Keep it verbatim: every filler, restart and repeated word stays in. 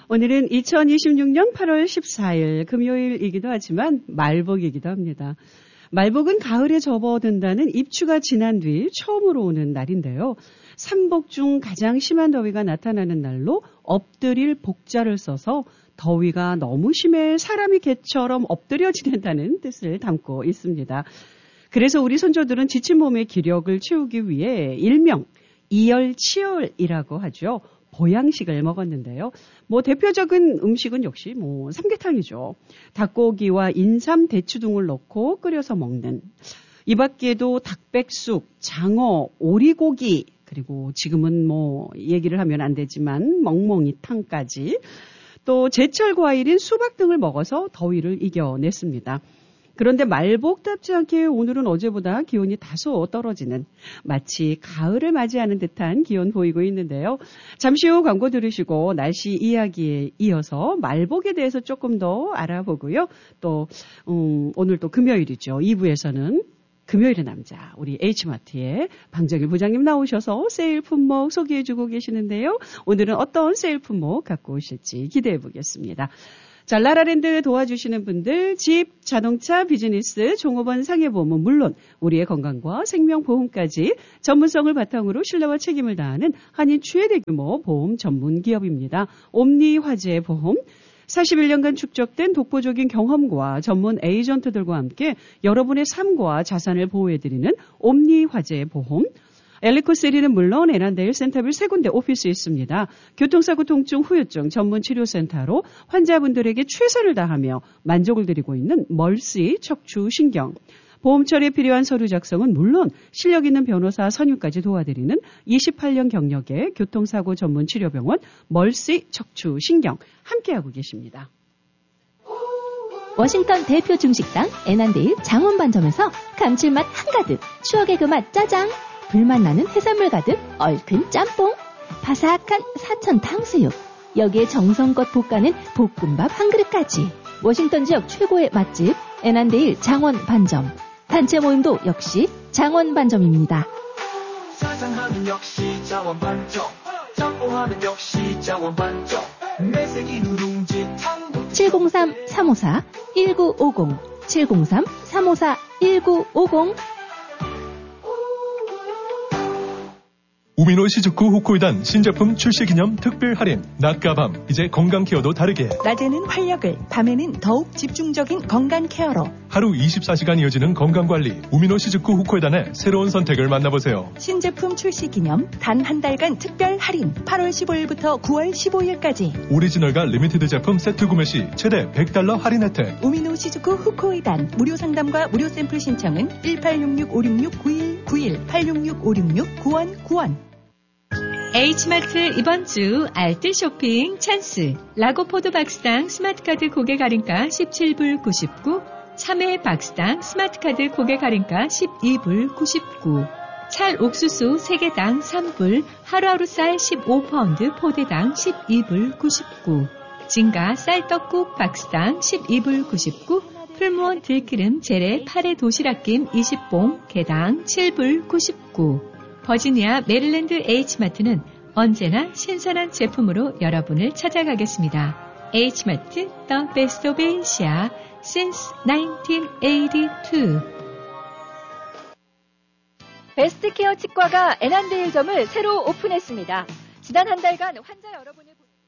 오늘은 이천이십육년 팔월 십사일 금요일이기도 하지만 말복이기도 합니다. 말복은 가을에 접어든다는 입추가 지난 뒤 처음으로 오는 날인데요. 삼복 중 가장 심한 더위가 나타나는 날로 엎드릴 복자를 써서 더위가 너무 심해 사람이 개처럼 엎드려 지낸다는 뜻을 담고 있습니다. 그래서 우리 선조들은 지친 몸의 기력을 채우기 위해 일명 이열치열이라고 하죠. 보양식을 먹었는데요. 뭐 대표적인 음식은 역시 뭐 삼계탕이죠. 닭고기와 인삼, 대추 등을 넣고 끓여서 먹는. 이 밖에도 닭백숙, 장어, 오리고기, 그리고 지금은 뭐 얘기를 하면 안 되지만 멍멍이탕까지, 또 제철 과일인 수박 등을 먹어서 더위를 이겨냈습니다. 그런데 말복답지 않게 오늘은 어제보다 기온이 다소 떨어지는, 마치 가을을 맞이하는 듯한 기온 보이고 있는데요. 잠시 후 광고 들으시고 날씨 이야기에 이어서 말복에 대해서 조금 더 알아보고요. 또 음, 오늘 또 금요일이죠. 이 부에서는 금요일의 남자, 우리 H마트의 방정일 부장님 나오셔서 세일 품목 소개해주고 계시는데요. 오늘은 어떤 세일 품목 갖고 오실지 기대해 보겠습니다. 자, 라라랜드 도와주시는 분들, 집, 자동차, 비즈니스, 종업원 상해보험은 물론 우리의 건강과 생명보험까지 전문성을 바탕으로 신뢰와 책임을 다하는 한인 최대 규모 보험 전문 기업입니다. 옴니화재보험. 사십일년간 축적된 독보적인 경험과 전문 에이전트들과 함께 여러분의 삶과 자산을 보호해드리는 옴니화재보험. 엘리코세리는 물론 에란데일 센터빌 세 군데 오피스 있습니다. 교통사고 통증 후유증 전문 치료센터로 환자분들에게 최선을 다하며 만족을 드리고 있는 멀시 척추신경. 보험 처리에 필요한 서류 작성은 물론 실력 있는 변호사 선임까지 도와드리는 이십팔년 경력의 교통사고 전문 치료병원 멀시 척추신경 함께하고 계십니다. 워싱턴 대표 중식당 에난데일 장원반점에서 감칠맛 한가득, 추억의 그 맛 짜장, 불맛 나는 해산물 가득 얼큰 짬뽕, 바삭한 사천 탕수육, 여기에 정성껏 볶아낸 볶음밥 한 그릇까지. 워싱턴 지역 최고의 맛집 에난데일 장원반점. 단체 모임도 역시 장원반점입니다. 사장하면 역시 장원반점, 짬뽕하면 역시 장원반점, 매생이 누룽지 탕. 칠공삼 삼오사 일구오공 칠공삼 삼오사 일구오공. 우미노 시즈쿠 후코이단 신제품 출시 기념 특별 할인. 낮과 밤, 이제 건강 케어도 다르게. 낮에는 활력을, 밤에는 더욱 집중적인 건강 케어로. 하루 이십사시간 이어지는 건강관리. 우미노 시즈쿠 후코이단의 새로운 선택을 만나보세요. 신제품 출시 기념 단 한 달간 특별 할인. 팔월 십오일부터 구월 십오일까지. 오리지널과 리미티드 제품 세트 구매 시 최대 백 달러 할인 혜택. 우미노 시즈쿠 후코이단. 무료 상담과 무료 샘플 신청은 일팔육육 오육육 구일 구일 팔육육 오육육 구일 구일. H마트 이번 주 알뜰 쇼핑 찬스. 라고포드 박스당 스마트카드 고객 할인가 십칠불 구십구, 참외 박스당 스마트카드 고객 할인가 십이불 구십구, 찰 옥수수 세 개당 삼불, 하루하루 쌀 십오 파운드 포대당 십이불 구십구, 진가 쌀떡국 박스당 십이불 구십구, 풀무원 들기름 재래 파래 도시락김 이십 봉 개당 칠불 구십구. 버지니아 메릴랜드 H마트는 언제나 신선한 제품으로 여러분을 찾아가겠습니다. H마트 The Best of Asia since 나인틴 에이티투. 베스트케어 치과가 에난데일점을 새로 오픈했습니다. 지난 한 달간 환자 여러분을